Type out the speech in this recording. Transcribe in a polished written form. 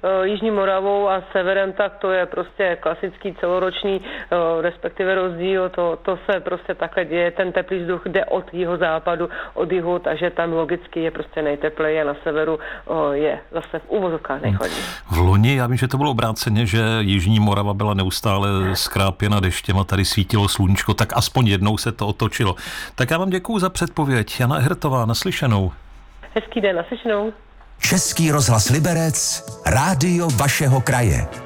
Jižní Moravou a severem, tak to je prostě klasický celoroční, respektive rozdíl, to se prostě takhle děje, ten teplý vzduch jde od jihozápadu, od jihu, takže tam logicky je prostě nejtepleji a na severu je zase v uvozovkách nejchladněji. V loni, já vím, že to bylo obráceně, že Jižní Morava byla neustále skrápěna deštěm a tady svítilo sluníčko, tak aspoň jednou se to otočilo. Tak já vám děkuju za předpověď. Jana Ehrtová, naslyšenou. Hezký den, naslyšenou. Český rozhlas Liberec, rádio vašeho kraje.